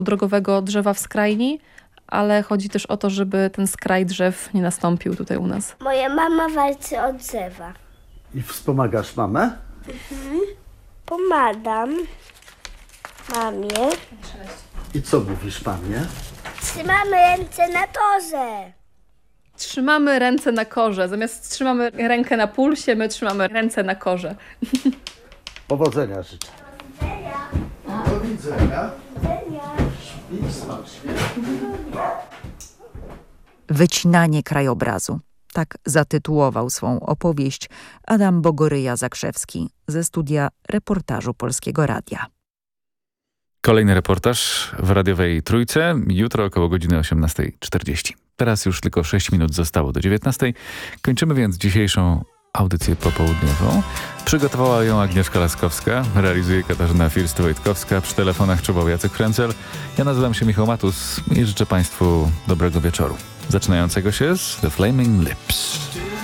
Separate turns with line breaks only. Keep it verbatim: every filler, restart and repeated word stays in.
drogowego drzewa w skrajni, ale chodzi też o to, żeby ten skraj drzew nie nastąpił tutaj u nas.
Moja mama walczy od drzewa.
I wspomagasz mamę?
Mhm. Pomagam mamie.
I co mówisz mamie?
Trzymamy ręce na torze.
Trzymamy ręce na korze. Zamiast trzymamy rękę na pulsie, my trzymamy ręce na korze.
Powodzenia życzę. Do widzenia. Śpij smacznie.
Wycinanie krajobrazu. Tak zatytułował swą opowieść Adam Bogoryja-Zakrzewski ze studia reportażu Polskiego Radia.
Kolejny reportaż w radiowej Trójce, jutro około godziny osiemnasta czterdzieści. Teraz już tylko sześć minut zostało do dziewiętnastej. Kończymy więc dzisiejszą audycję popołudniową. Przygotowała ją Agnieszka Laskowska, realizuje Katarzyna First-Wojtkowska, przy telefonach czuwał Jacek Frencel. Ja nazywam się Michał Matus i życzę Państwu dobrego wieczoru, zaczynającego się z The Flaming Lips.